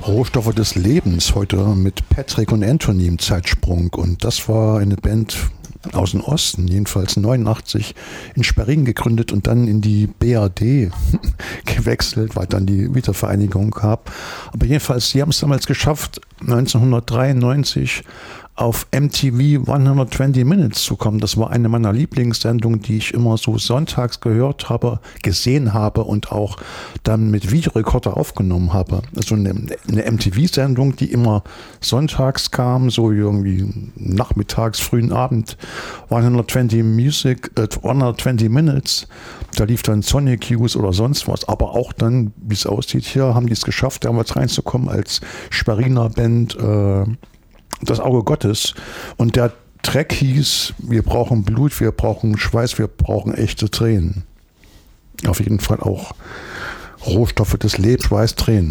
Rohstoffe des Lebens, heute mit Patrick und Anthony im Zeitsprung. Und das war eine Band aus dem Osten, jedenfalls 89 in Schwerin gegründet und dann in die BRD gewechselt, weil dann die Wiedervereinigung gab. Aber jedenfalls, sie haben es damals geschafft, 1993 auf MTV 120 Minutes zu kommen. Das war eine meiner Lieblingssendungen, die ich immer so sonntags gehört habe, gesehen habe und auch dann mit Videorekorder aufgenommen habe. Also eine MTV-Sendung, die immer sonntags kam, so irgendwie nachmittags, frühen Abend, 120 Minutes. Da lief dann Sonic Youth oder sonst was, aber auch dann, wie es aussieht hier, haben die es geschafft, damals reinzukommen als Schweriner Band, das Auge Gottes. Und der Track hieß: Wir brauchen Blut, wir brauchen Schweiß, wir brauchen echte Tränen. Auf jeden Fall auch Rohstoffe des Lebens, Schweiß, Tränen.